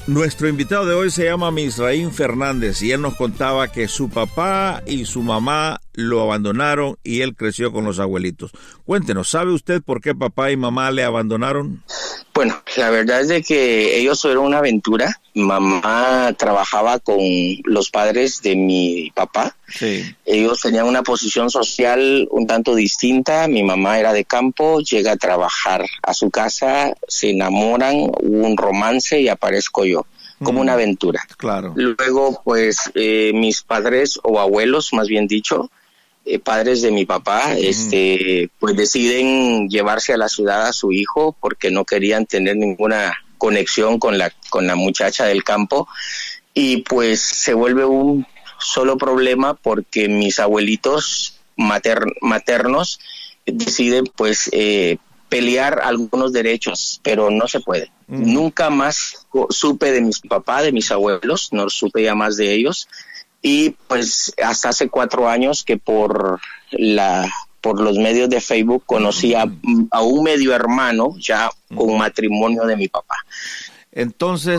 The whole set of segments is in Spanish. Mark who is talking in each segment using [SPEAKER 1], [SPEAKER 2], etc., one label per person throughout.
[SPEAKER 1] Nuestro invitado de hoy se llama Misraín Fernández y él nos contaba que su papá y su mamá lo abandonaron y él creció con los abuelitos. Cuéntenos, ¿sabe usted por qué papá y mamá le abandonaron?
[SPEAKER 2] Bueno, la verdad es de que ellos fueron una aventura. Mamá trabajaba con los padres de mi papá.
[SPEAKER 1] Sí.
[SPEAKER 2] Ellos tenían una posición social un tanto distinta. Mi mamá era de campo, llega a trabajar a su casa, se enamoran, hubo un romance y aparezco yo, como una aventura.
[SPEAKER 1] Claro.
[SPEAKER 2] Luego, pues, mis padres o abuelos, más bien dicho, padres de mi papá, pues deciden llevarse a la ciudad a su hijo porque no querían tener ninguna conexión con la muchacha del campo, y pues se vuelve un solo problema porque mis abuelitos maternos deciden pues pelear algunos derechos, pero no se puede. Nunca más supe de mis papás, de mis abuelos, no supe ya más de ellos. Y pues hasta hace 4 años que por los medios de Facebook conocí a un medio hermano ya con matrimonio de mi papá.
[SPEAKER 1] Entonces,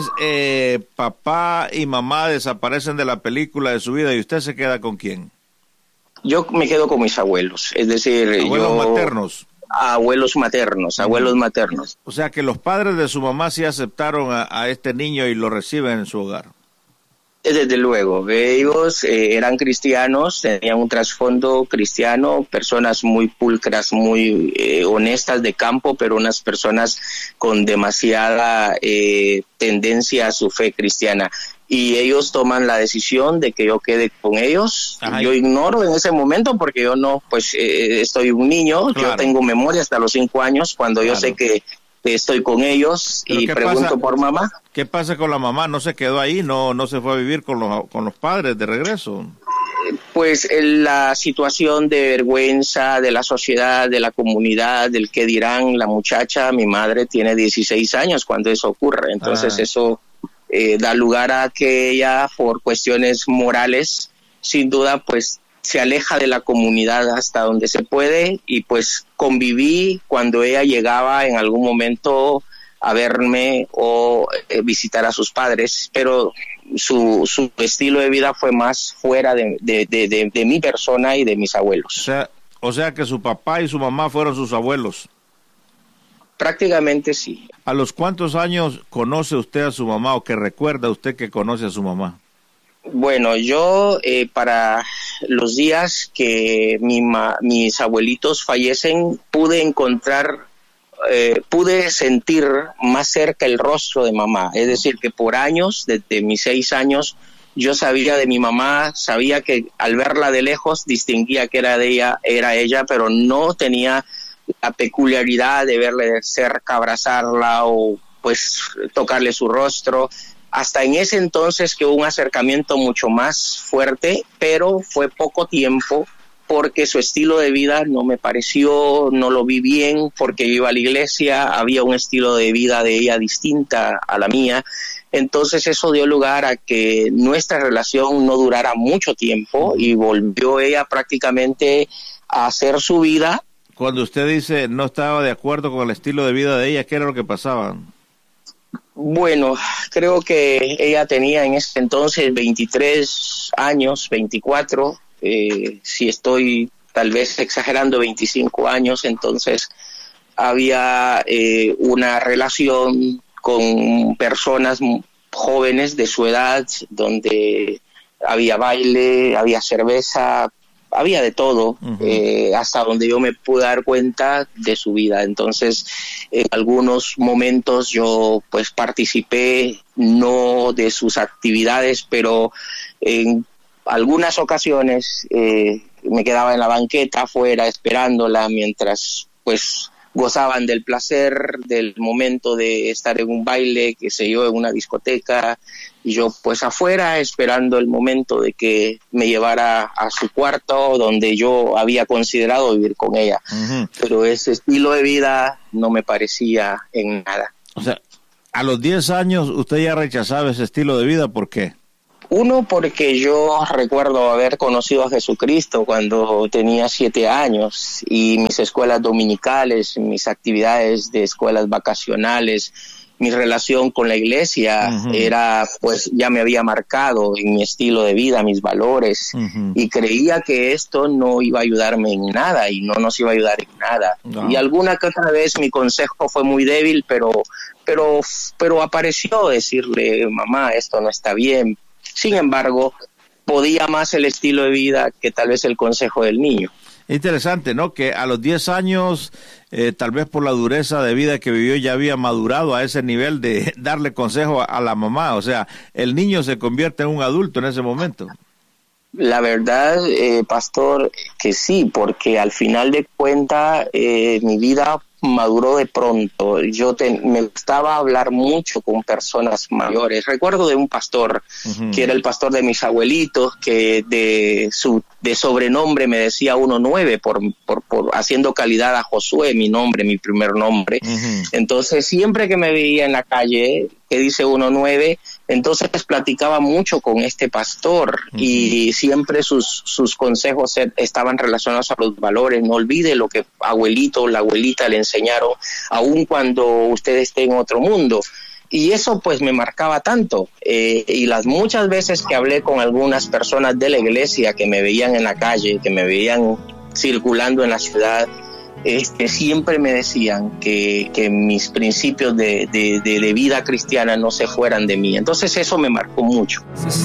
[SPEAKER 1] papá y mamá desaparecen de la película de su vida y usted se queda ¿con quién?
[SPEAKER 2] Yo me quedo con mis abuelos, es decir,
[SPEAKER 1] ¿Abuelos maternos?
[SPEAKER 2] Abuelos maternos.
[SPEAKER 1] O sea que los padres de su mamá sí aceptaron a este niño y lo reciben en su hogar.
[SPEAKER 2] Desde luego, ellos eran cristianos, tenían un trasfondo cristiano, personas muy pulcras, muy honestas de campo, pero unas personas con demasiada tendencia a su fe cristiana. Y ellos toman la decisión de que yo quede con ellos. Ajá. Yo ignoro en ese momento porque yo no, pues estoy un niño, claro. Yo tengo memoria hasta los 5 años cuando yo sé que estoy con ellos y pregunto por mamá.
[SPEAKER 1] ¿Qué pasa con la mamá? ¿No se quedó ahí? ¿No se fue a vivir con los padres de regreso?
[SPEAKER 2] Pues la situación de vergüenza de la sociedad, de la comunidad, del qué dirán. La muchacha, mi madre, tiene 16 años cuando eso ocurre. Entonces eso da lugar a que ella, por cuestiones morales, sin duda, pues se aleja de la comunidad hasta donde se puede, y pues conviví cuando ella llegaba en algún momento a verme o visitar a sus padres, pero su estilo de vida fue más fuera de mi persona y de mis abuelos.
[SPEAKER 1] O sea que su papá y su mamá fueron sus abuelos.
[SPEAKER 2] Prácticamente sí.
[SPEAKER 1] ¿A los cuántos años conoce usted a su mamá o que recuerda usted que conoce a su mamá?
[SPEAKER 2] Bueno, yo para los días que mis abuelitos fallecen, pude sentir más cerca el rostro de mamá. Es decir, que por años, desde mis 6 años, yo sabía de mi mamá, sabía que al verla de lejos distinguía que era ella, pero no tenía la peculiaridad de verle de cerca, abrazarla o pues tocarle su rostro. Hasta en ese entonces que hubo un acercamiento mucho más fuerte, pero fue poco tiempo porque su estilo de vida no me pareció, no lo vi bien, porque yo iba a la iglesia, había un estilo de vida de ella distinta a la mía. Entonces eso dio lugar a que nuestra relación no durara mucho tiempo y volvió ella prácticamente a hacer su vida.
[SPEAKER 1] Cuando usted dice no estaba de acuerdo con el estilo de vida de ella, ¿qué era lo que pasaba?
[SPEAKER 2] Bueno, creo que ella tenía en ese entonces 23 años, 24, si estoy tal vez exagerando, 25 años, entonces había una relación con personas jóvenes de su edad, donde había baile, había cerveza, había de todo, hasta donde yo me pude dar cuenta de su vida. Entonces, en algunos momentos yo pues participé, no de sus actividades, pero en algunas ocasiones me quedaba en la banqueta afuera esperándola mientras pues gozaban del placer del momento de estar en un baile, qué sé yo, en una discoteca, y yo pues afuera esperando el momento de que me llevara a su cuarto donde yo había considerado vivir con ella. Pero ese estilo de vida no me parecía en nada.
[SPEAKER 1] O sea, a los 10 años usted ya rechazaba ese estilo de vida, ¿por qué?
[SPEAKER 2] Uno, porque yo recuerdo haber conocido a Jesucristo cuando tenía 7 años, y mis escuelas dominicales, mis actividades de escuelas vacacionales, mi relación con la iglesia era, pues ya me había marcado en mi estilo de vida, mis valores, y creía que esto no iba a ayudarme en nada y no nos iba a ayudar en nada. Y alguna que otra vez mi consejo fue muy débil, pero apareció decirle, mamá, esto no está bien. Sin embargo, podía más el estilo de vida que tal vez el consejo del niño.
[SPEAKER 1] Interesante, ¿no? Que a los 10 años, tal vez por la dureza de vida que vivió, ya había madurado a ese nivel de darle consejo a la mamá. O sea, el niño se convierte en un adulto en ese momento.
[SPEAKER 2] La verdad, pastor, que sí, porque al final de cuentas mi vida maduró de pronto. Me gustaba hablar mucho con personas mayores. Recuerdo de un pastor que era el pastor de mis abuelitos, que de sobrenombre me decía 1-9 por haciendo calidad a Josué, mi nombre, mi primer nombre. Entonces siempre que me veía en la calle que dice 1-9, entonces platicaba mucho con este pastor y siempre sus consejos estaban relacionados a los valores. No olvide lo que la abuelita le enseñaron, aun cuando usted esté en otro mundo. Y eso pues me marcaba tanto. Y las muchas veces que hablé con algunas personas de la iglesia que me veían en la calle, que me veían circulando en la ciudad, siempre me decían que mis principios de vida cristiana no se fueran de mí. Entonces eso me marcó mucho.